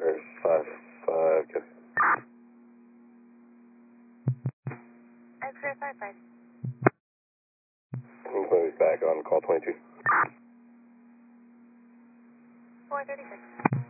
There's 5, good. X-ray 55. Inquiry's back on call 22. 436.